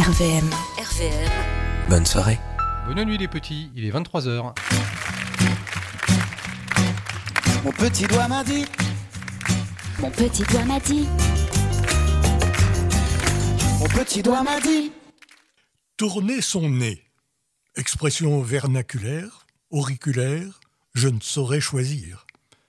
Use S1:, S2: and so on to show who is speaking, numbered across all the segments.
S1: RVM.
S2: Bonne soirée.
S3: Bonne nuit les petits, il est 23h.
S4: Mon petit doigt m'a dit.
S1: Mon petit doigt m'a dit.
S4: Mon petit doigt m'a dit.
S5: Tourner son nez. Expression vernaculaire, auriculaire, je ne saurais choisir.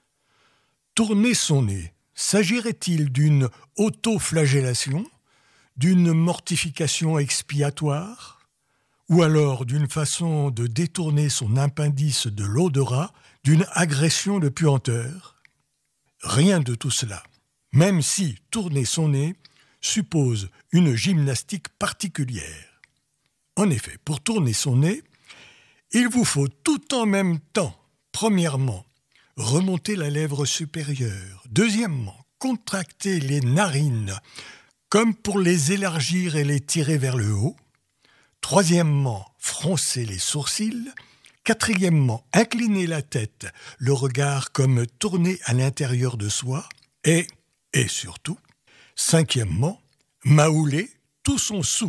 S5: Tourner son nez. S'agirait-il d'une autoflagellation, d'une mortification expiatoire, ou alors d'une façon de détourner son appendice de l'odorat, d'une agression de puanteur? Rien de tout cela, même si tourner son nez suppose une gymnastique particulière. En effet, pour tourner son nez, il vous faut tout en même temps, premièrement, remonter la lèvre supérieure. Deuxièmement, contracter les narines comme pour les élargir et les tirer vers le haut. Troisièmement, froncer les sourcils. Quatrièmement, incliner la tête, le regard comme tourné à l'intérieur de soi. Et surtout, cinquièmement, maouler tout son sou.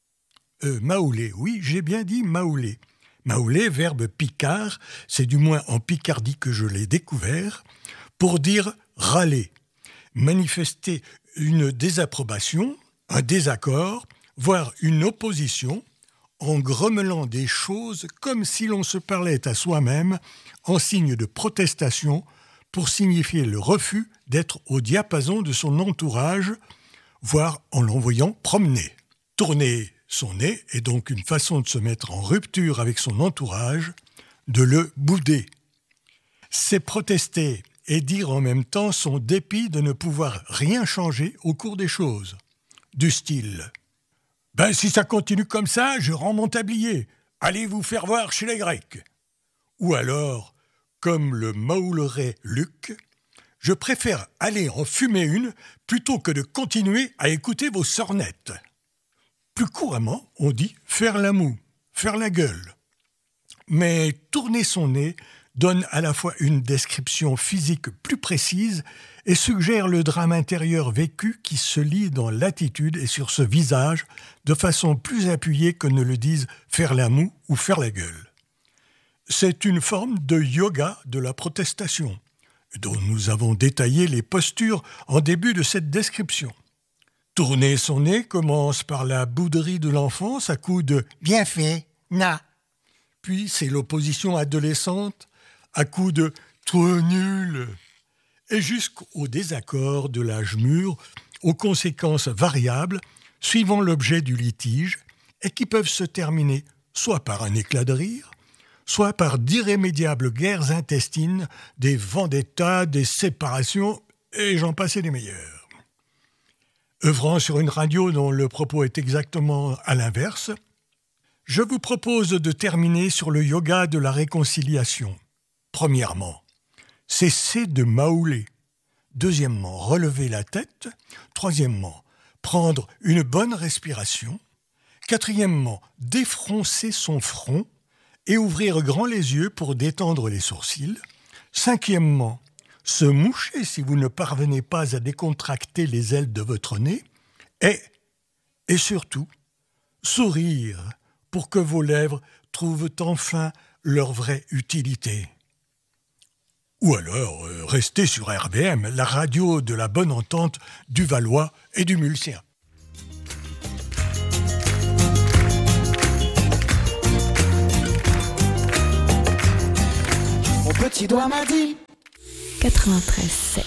S5: Maouler, oui, j'ai bien dit maouler. Maouler, verbe picard, c'est du moins en Picardie que je l'ai découvert, pour dire râler, manifester une désapprobation, un désaccord, voire une opposition, en grommelant des choses comme si l'on se parlait à soi-même, en signe de protestation, pour signifier le refus d'être au diapason de son entourage, voire en l'envoyant promener. Tourner son nez est donc une façon de se mettre en rupture avec son entourage, de le bouder. C'est protester et dire en même temps son dépit de ne pouvoir rien changer au cours des choses. Du style « si ça continue comme ça, je rends mon tablier. Allez vous faire voir chez les Grecs. » Ou alors, comme le maulerait Luc, « Je préfère aller en fumer une plutôt que de continuer à écouter vos sornettes. » Plus couramment, on dit « faire la moue », « faire la gueule ». Mais tourner son nez donne à la fois une description physique plus précise et suggère le drame intérieur vécu qui se lit dans l'attitude et sur ce visage de façon plus appuyée que ne le disent « faire la moue » ou « faire la gueule ». C'est une forme de yoga de la protestation, dont nous avons détaillé les postures en début de cette description. Tourner son nez commence par la bouderie de l'enfance à coups de « bien fait, na ». Puis c'est l'opposition adolescente à coups de « trop nul ». Et jusqu'au désaccord de l'âge mûr, aux conséquences variables, suivant l'objet du litige, et qui peuvent se terminer soit par un éclat de rire, soit par d'irrémédiables guerres intestines, des vendettas, des séparations, et j'en passe les meilleurs. Œuvrant sur une radio dont le propos est exactement à l'inverse, je vous propose de terminer sur le yoga de la réconciliation. Premièrement, cesser de maouler. Deuxièmement, relever la tête. Troisièmement, prendre une bonne respiration. Quatrièmement, défroncer son front et ouvrir grand les yeux pour détendre les sourcils. Cinquièmement, se moucher si vous ne parvenez pas à décontracter les ailes de votre nez. Et surtout, sourire pour que vos lèvres trouvent enfin leur vraie utilité. Ou alors, restez sur RVM, la radio de la bonne entente du Valois et du Mulsien.
S4: Mon petit doigt m'a dit.
S1: 93.7